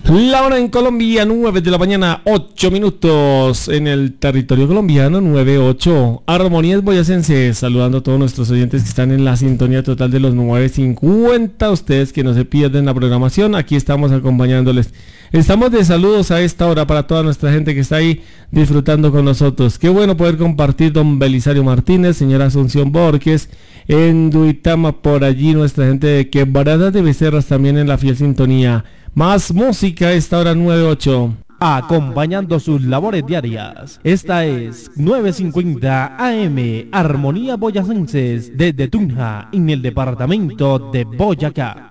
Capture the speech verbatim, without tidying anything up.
La hora en Colombia, nueve de la mañana, ocho minutos en el territorio colombiano, nueve ocho. Armonías Boyacenses, saludando a todos nuestros oyentes que están en la sintonía total de los nueve cincuenta. Ustedes que no se pierden la programación, aquí estamos acompañándoles. Estamos de saludos a esta hora para toda nuestra gente que está ahí disfrutando con nosotros. Qué bueno poder compartir don Belisario Martínez, señora Asunción Borges, en Duitama, por allí nuestra gente de Quebrada de Becerras también en la fiel sintonía. Más música a esta hora nueve ocho. Acompañando sus labores diarias. Esta es nueve cincuenta A M, Armonía Boyacenses, desde Tunja, en el departamento de Boyacá.